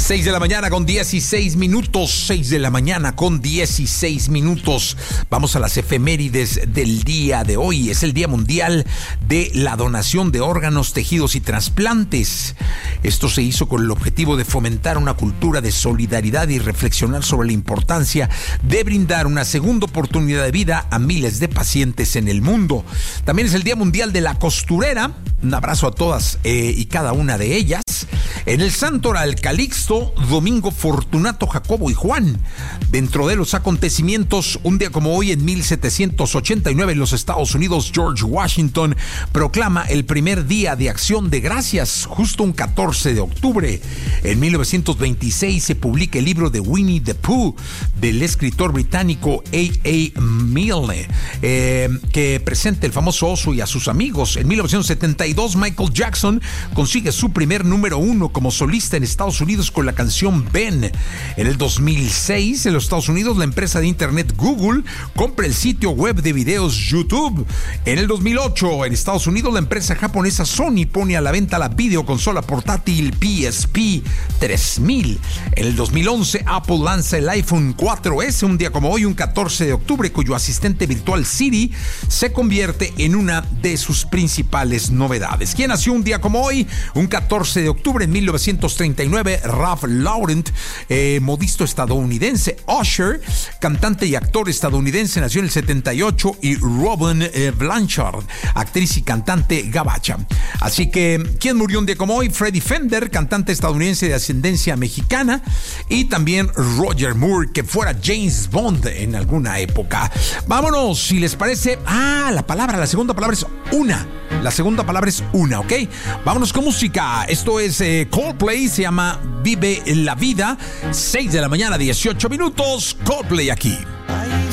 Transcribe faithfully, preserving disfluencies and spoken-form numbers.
seis de la mañana con dieciséis minutos, seis de la mañana con dieciséis minutos. Vamos a las efemérides del día de hoy. Es el Día Mundial de la Donación de Órganos, Tejidos y Trasplantes. Esto se hizo con el objetivo de fomentar una cultura de solidaridad y reflexionar sobre la importancia de brindar una segunda oportunidad de vida a miles de pacientes en el mundo. También es el Día Mundial de la Costurera. Un abrazo a todas eh, y cada una de ellas. En el Santoral, Calixto, Domingo, Fortunato, Jacobo y Juan. Dentro de los acontecimientos, un día como hoy, en mil setecientos ochenta y nueve, en los Estados Unidos, George Washington proclama el primer Día de Acción de Gracias, justo un catorce de octubre. En mil novecientos veintiséis se publica el libro de Winnie the Pooh, del escritor británico A A Milne, eh, que presenta el famoso oso y a sus amigos. En mil novecientos setenta y dos, Michael Jackson consigue su primer número uno como solista en Estados Unidos con la canción Ben. En el dos mil seis, en los Estados Unidos, la empresa de internet Google compra el sitio web de videos YouTube. En el dos mil ocho, en Estados Unidos, la empresa japonesa Sony pone a la venta la videoconsola portátil P S P tres mil. En el dos mil once, Apple lanza el iPhone cuatro ese, un día como hoy, un catorce de octubre, cuyo asistente virtual Siri se convierte en una de sus principales novedades. ¿Quién nació un día como hoy? Un catorce de octubre en mil novecientos treinta y nueve, Ralph Lauren, eh, modisto estadounidense. Usher, cantante y actor estadounidense, nació en el setenta y ocho. Y Robin eh, Blanchard, actriz y cantante gabacha. Así que, ¿quién murió un día como hoy? Freddie Fender, cantante estadounidense de ascendencia mexicana. Y también Roger Moore, que fuera James Bond en alguna época. Vámonos, si les parece. Ah, la palabra, la segunda palabra es una. La segunda palabra es una, ¿ok? Vámonos con música. Esto es eh, Coldplay, se llama Vive la Vida. seis de la mañana, dieciocho minutos. Coldplay aquí.